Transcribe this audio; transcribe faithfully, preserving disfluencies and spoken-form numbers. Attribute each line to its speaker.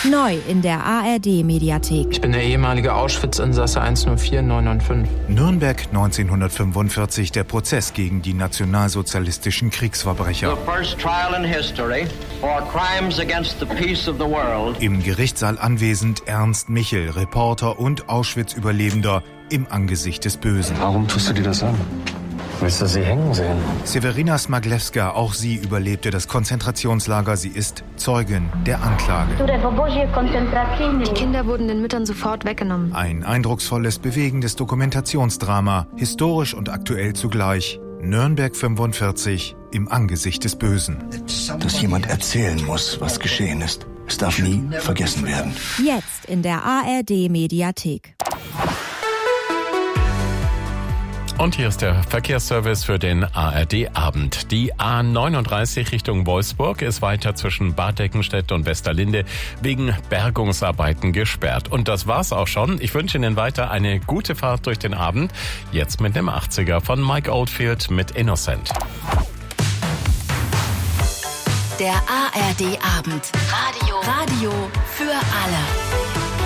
Speaker 1: Neu in der A R D-Mediathek.
Speaker 2: Ich bin der ehemalige Auschwitz-Insasse eins null vier neun neun fünf.
Speaker 3: Nürnberg neunzehnhundertfünfundvierzig, der Prozess gegen die nationalsozialistischen Kriegsverbrecher.
Speaker 4: The first trial in history for crimes against the peace of the world.
Speaker 3: Im Gerichtssaal anwesend Ernst Michel, Reporter und Auschwitz-Überlebender im Angesicht des Bösen.
Speaker 5: Warum tust du dir das an? Willst du sie hängen sehen?
Speaker 3: Sewerina Smaglewska, auch sie überlebte das Konzentrationslager. Sie ist Zeugin der Anklage.
Speaker 6: Die Kinder wurden den Müttern sofort weggenommen.
Speaker 3: Ein eindrucksvolles, bewegendes Dokumentationsdrama, historisch und aktuell zugleich. Nürnberg fünfundvierzig, im Angesicht des Bösen.
Speaker 7: Dass jemand erzählen muss, was geschehen ist. Es darf nie vergessen werden.
Speaker 1: Jetzt in der A R D-Mediathek.
Speaker 8: Und hier ist der Verkehrsservice für den A R D-Abend. Die A neununddreißig Richtung Wolfsburg ist weiter zwischen Bad Deckenstedt und Westerlinde wegen Bergungsarbeiten gesperrt. Und das war's auch schon. Ich wünsche Ihnen weiter eine gute Fahrt durch den Abend. Jetzt mit dem achtziger von Mike Oldfield mit Innocent.
Speaker 9: Der A R D-Abend. Radio. Radio für alle.